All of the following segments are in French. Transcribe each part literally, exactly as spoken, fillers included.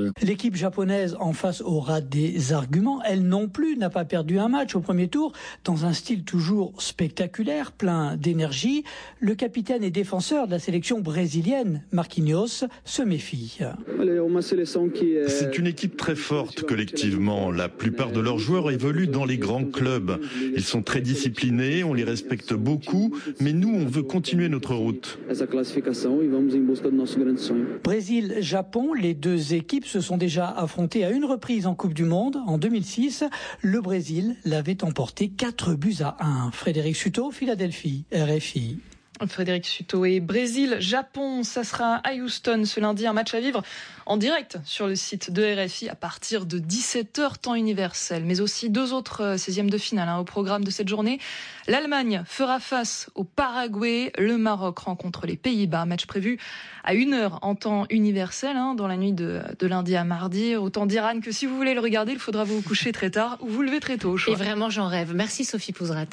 L'équipe japonaise en face aura des arguments. Elle non plus n'a pas perdu un match au premier tour dans un style toujours spectaculaire, plein d'énergie. Le capitaine et défenseur de la sélection brésilienne, Marquinhos, se méfie. C'est une équipe très forte collectivement. La plupart de leurs joueurs évoluent dans les grands clubs. Ils sont très disciplinés, on les respecte beaucoup, mais nous, on veut continuer notre route. Brésil-Japon, les deux équipes se sont déjà affrontées à une reprise en Coupe du Monde. En deux mille six, le Brésil l'avait emporté quatre buts à un. Frédéric Suto, Philadelphie, R F I. Frédéric Suto et Brésil-Japon, ça sera à Houston ce lundi, un match à vivre en direct sur le site de R F I à partir de dix-sept heures temps universel, mais aussi deux autres seizièmes de finale hein, au programme de cette journée. L'Allemagne fera face au Paraguay, le Maroc rencontre les Pays-Bas, match prévu à une heure en temps universel hein, dans la nuit de, de lundi à mardi. Autant dire Anne que si vous voulez le regarder, il faudra vous coucher très tard ou vous lever très tôt. Au choix. Et vraiment j'en rêve. Merci Sophie Pouzrat.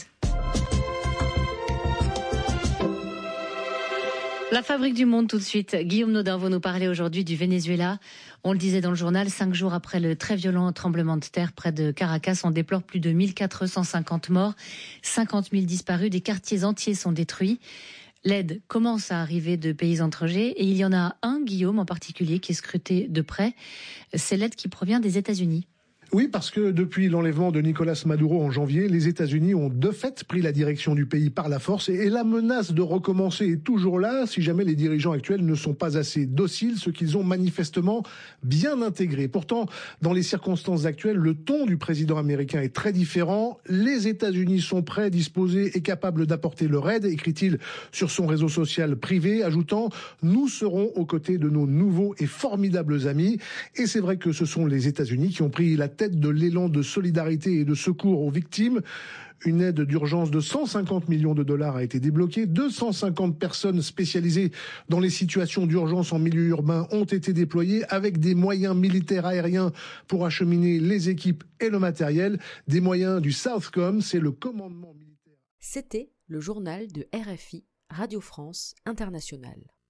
La fabrique du monde tout de suite. Guillaume Nodin va nous parler aujourd'hui du Venezuela. On le disait dans le journal, cinq jours après le très violent tremblement de terre près de Caracas, on déplore plus de mille quatre cent cinquante morts, cinquante mille disparus, des quartiers entiers sont détruits. L'aide commence à arriver de pays étrangers et il y en a un, Guillaume en particulier, qui est scruté de près. C'est l'aide qui provient des États-Unis. Oui, parce que depuis l'enlèvement de Nicolas Maduro en janvier, les États-Unis ont de fait pris la direction du pays par la force et la menace de recommencer est toujours là si jamais les dirigeants actuels ne sont pas assez dociles, ce qu'ils ont manifestement bien intégré. Pourtant, dans les circonstances actuelles, le ton du président américain est très différent. Les États-Unis sont prêts, disposés et capables d'apporter leur aide, écrit-il sur son réseau social privé, ajoutant « Nous serons aux côtés de nos nouveaux et formidables amis ». Et c'est vrai que ce sont les États-Unis qui ont pris la tête de l'élan de solidarité et de secours aux victimes. Une aide d'urgence de cent cinquante millions de dollars a été débloquée. deux cent cinquante personnes spécialisées dans les situations d'urgence en milieu urbain ont été déployées avec des moyens militaires aériens pour acheminer les équipes et le matériel. Des moyens du Southcom, c'est le commandement militaire. C'était le journal de R F I, Radio France Internationale.